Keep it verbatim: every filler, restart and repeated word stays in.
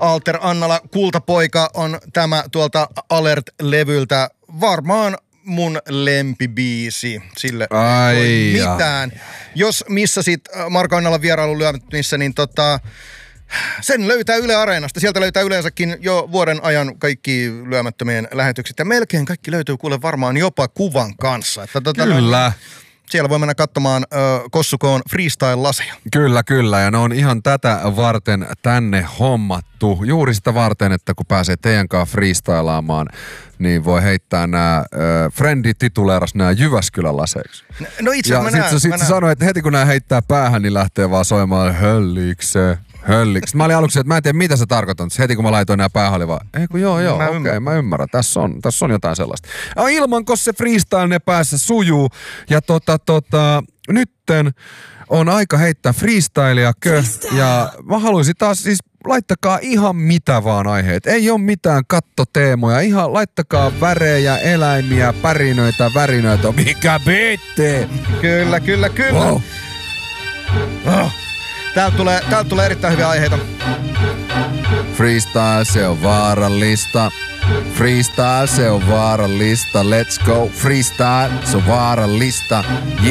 Alter Annala Kultapoika on tämä tuolta Alert-levyltä. Varmaan mun lempibiisi. Sille Ai ei ja. mitään. Jos missasit Marko Annalan vierailun lyömättömissä, niin tota... Sen löytää Yle Areenasta. Sieltä löytää yleensäkin jo vuoden ajan kaikki lyömättömien lähetykset. Ja melkein kaikki löytyy kuule varmaan jopa kuvan kanssa. Että tota, Kyllä. Siellä voi mennä katsomaan ö, Kossukoon freestyle-laseja. Kyllä, kyllä. Ja ne on ihan tätä varten tänne hommattu. Juuri sitä varten, että kun pääsee teidän kanssa freestylaamaan, niin voi heittää nämä Friendi tituleeras nämä Jyväskylän laseiksi. No itse ja mä sit näen. sä, sit sä sanoit, että heti kun nämä heittää päähän, niin lähtee vaan soimaan höllikse. Hölliksi. Mä olin aluksi, että mä en tiedä mitä se tarkoittaa, mutta heti kun mä laitoin nää päähän, oli vaan, ei kun joo joo, okei, okay, mä ymmärrän, tässä on, tässä on jotain sellaista. Ja ilman, kun se freestyle ne päässä sujuu, ja tota tota, nytten on aika heittää freestylea kö, ja mä haluaisin taas siis, laittakaa ihan mitä vaan aiheet. Ei ole mitään kattoteemoja, ihan laittakaa värejä, eläimiä, pärinöitä, värinöitä, mikä biitti! Kyllä, kyllä, kyllä. Wow. Oh. Täältä tulee, täältä tulee erittäin hyviä aiheita. Freestyle, se on vaarallista. Freestyle, se on vaarallista. Let's go. Freestyle, se on vaarallista.